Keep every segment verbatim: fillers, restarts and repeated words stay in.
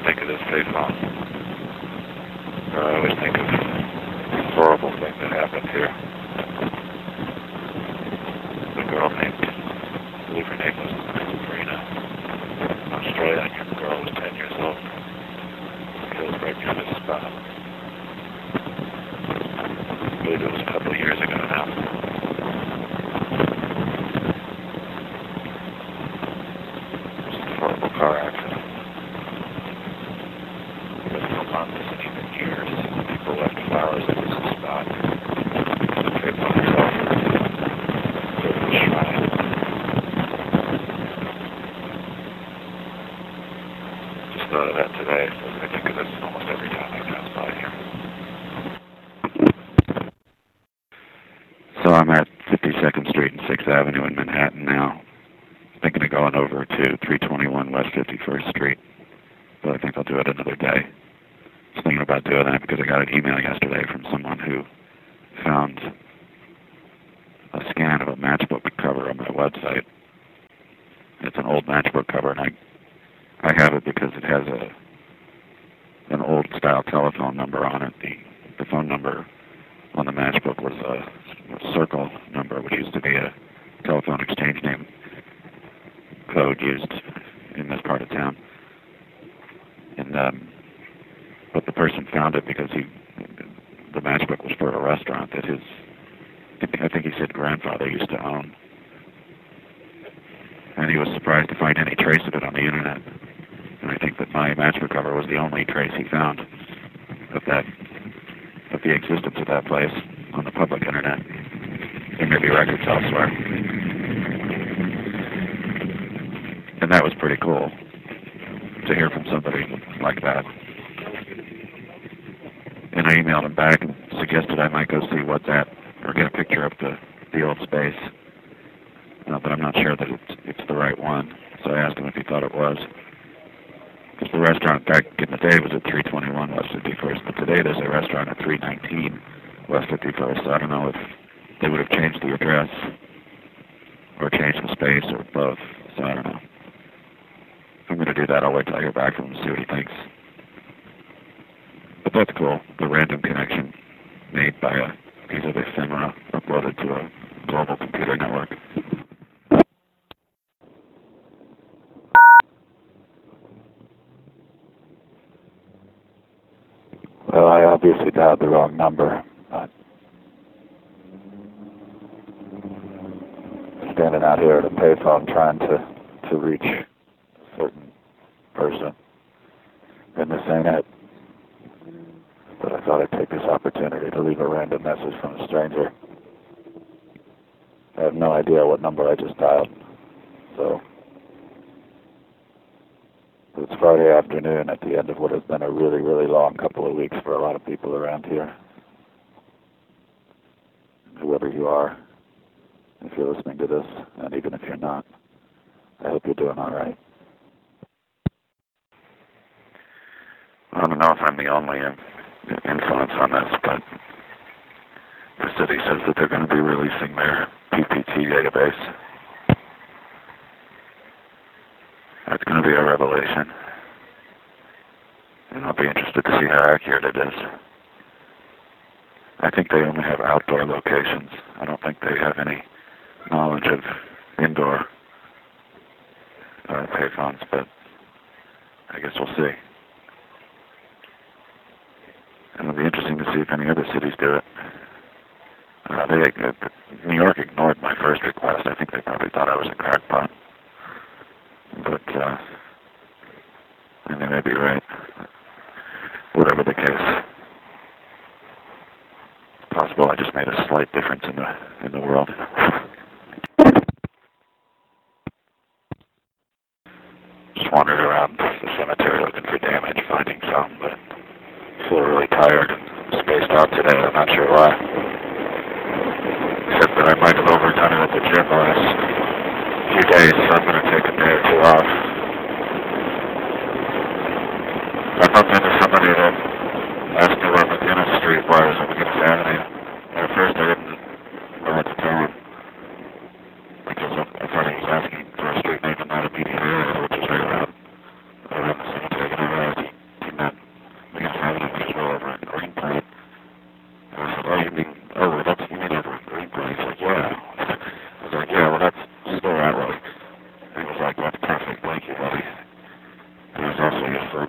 think of this payphone. Or I always think of this horrible thing that happened here. The girl named, I believe her name was Sabrina, an Australian girl was ten years old, killed right near this spot. I believe it was a couple of years ago now. It was a horrible car accident. It was for months and even years. People left flowers at this spot. The payphone itself was sort of a shrine. Just thought of that today, so I think of this almost every time I pass by here. So I'm at fifty-second Street and sixth Avenue in Manhattan now. Thinking of going over to three twenty-one West fifty-first Street, but I think I'll do it another day. I was thinking about doing that because I got an email yesterday from someone who found a scan of a matchbook cover on my website. It's an old matchbook cover, and I I have it because it has a an old style telephone number on it. The the phone number on the matchbook was a, a circle number, which used to be a telephone exchange name code used in this part of town. And um, but the person found it because he the matchbook was for a restaurant that his I think he said grandfather used to own, and he was surprised to find any trace of it on the internet. And I think that my matchbook cover was the only trace he found of that of the existence of that place on the public internet. There may be records elsewhere. And that was pretty cool to hear from somebody like that. And I emailed him back and suggested I might go see what's at, or get a picture of the, the old space. Uh, but I'm not sure that it's, it's the right one. So I asked him if he thought it was. Because the restaurant back in the day was at three twenty-one West fifty-first, but today there's a restaurant at three nineteen West fifty-first, so I don't know if they would have changed the address, or changed the space, or both, so I don't know. If I'm going to do that, I'll wait till I hear back from him and see what he thinks. But that's cool, the random connection made by a piece of ephemera uploaded to a global computer network. Well, I obviously dialed the wrong number, but standing out here at a payphone trying to, to reach a certain person, and this ain't it. But I thought I'd take this opportunity to leave a random message from a stranger. I have no idea what number I just dialed, so it's Friday afternoon at the end of what has been a really, really long couple of weeks for a lot of people around here. Whoever you are, if you're listening to this, and even if you're not, I hope you're doing all right. I don't know if I'm the only influence on this, but the city says that they're going to be releasing their P P T database. That's going to be a revelation, and I'll be interested to see how accurate it is. I think they only have outdoor locations. I don't think they have any knowledge of indoor uh, payphones, but I guess we'll see. And it'll be interesting to see if any other cities do it. Uh, they, uh, New York ignored my first request. I think they probably thought I was a crackpot. But, uh, and they may be right. Whatever the case, it's possible I just made a slight difference in the in the world. Just wandered around the cemetery looking for damage, finding some, but I feel really tired, spaced out today. I'm not sure why. Except that I might have overdone it at the gym the last few days, so I'm going to take a day or two off. I bumped into somebody that asked me where McGinnis Street was on McGinnis Avenue. At first I didn't know what to tell him, because I, I thought he was asking for a street name and not a P D A area, which is right around, around the cemetery, and I realized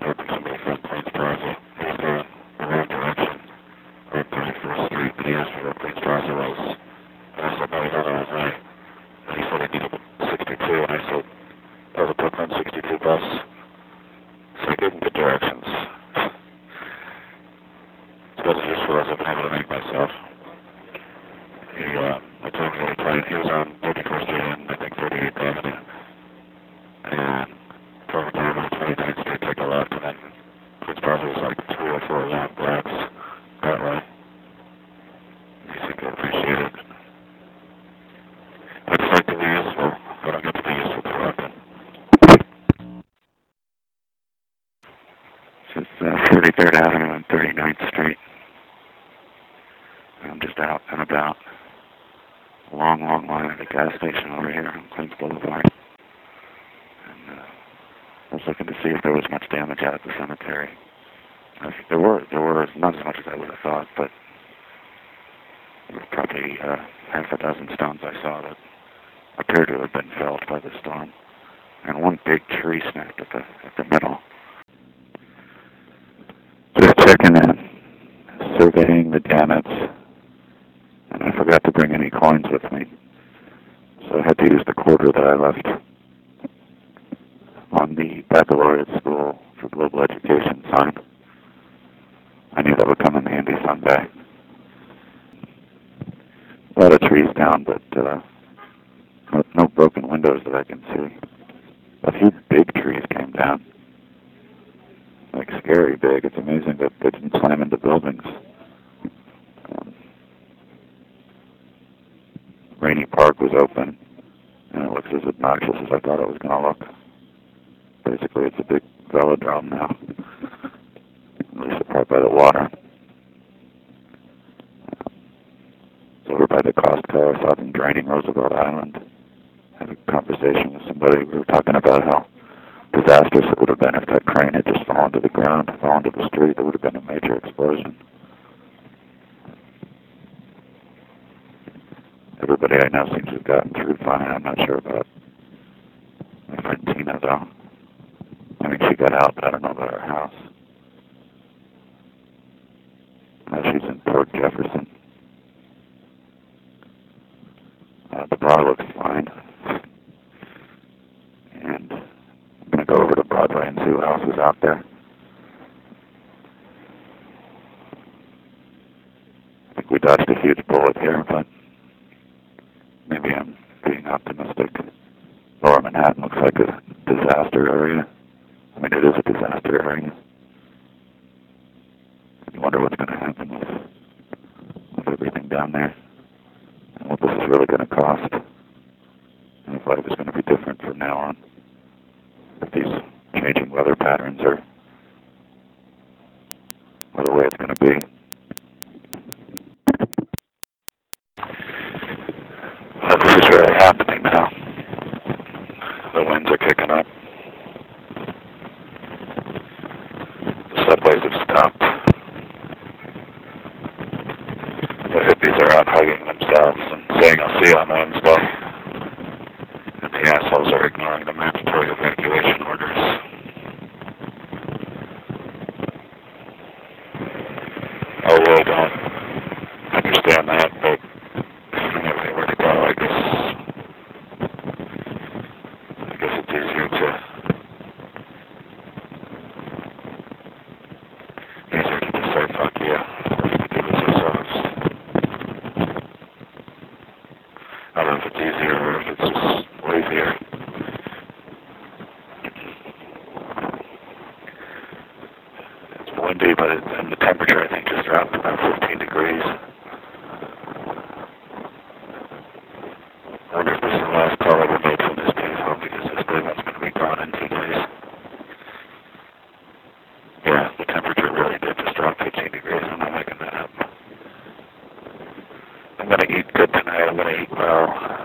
talking to somebody from Queens Plaza. He was going the wrong direction, on thirty-first Street, but he asked me where Queens Plaza was. And I said, no, he's on the wrong way. And he said he needed sixty-two, and I said, oh, the Brooklyn sixty-two bus. So I gave him good directions. It's about as useful as I've been able to make myself. He, uh, I told him what he played. He was on thirty-first Street and I think thirty-eighth Avenue. And told him to go to twenty-ninth Street, take a left, and then Queens Plaza was like three or four long blocks that way. He seemed to appreciate it. I just like to be useful. I don't get to be useful too often. This is uh, thirty-third Avenue and thirty-ninth Street. I'm just out and about. A long, long line at a gas station over here on Queens Boulevard. And uh, I was looking to see if there was much damage out at the cemetery. I think there were, there were not as much as I would have thought, but there were probably uh, half a dozen stones I saw that appeared to have been felled by the storm. And one big tree snapped at the, at the middle. Just checking in, surveying the damage. And I forgot to bring any coins with me, so I had to use the quarter that I left on the baccalaureate school for global education sign. I knew that would come in handy someday. A lot of trees down, but uh, no, no broken windows that I can see. A few big trees came down, like scary big. It's amazing that they didn't slam into buildings. Um, Rainy Park was open, and it looks as obnoxious as I thought it was going to look. Basically, it's a big velodrome now, at least the part by the water. It's over by the Costco. I saw them draining Roosevelt Island. I had a conversation with somebody. We were talking about how disastrous it would have been if that crane had just fallen to the ground, fallen to the street. There would have been a major explosion. Everybody I know seems to have gotten through fine. I'm not sure about my friend Tina, though. I mean, she got out, but I don't know about her house. Uh, she's in Port Jefferson. Uh, the bar looks fine. And I'm going to go over to Broadway and see what else is out there. I think we dodged a huge bullet here, but maybe I'm being optimistic. Lower Manhattan looks like a disaster area. I mean, it is a disaster area. I wonder what's going to happen with, with everything down there, and what this is really going to cost, and if life is going to be different from now on. If these changing weather patterns are, are the way it's going to be. So this is really happening now. The winds are kicking up. The subways have stopped. The hippies are out hugging themselves and saying, I'll see you on Wednesday. And the assholes are ignoring the mandatory evacuation orders. I really don't understand that, but anyway, where to go, I guess. I guess it's easier to easier to just say fuck yeah. We're gonna do this ourselves. I don't know if it's easier or if it's just lazier. It's windy, but it, and the temperature I think just dropped about fifteen degrees. I wonder if this is the last call I ever made from this day home because this big one's going to be gone in two days. Yeah, the temperature really did just drop fifteen degrees. I'm not making that up. I'm going to eat good tonight. I'm going to eat well.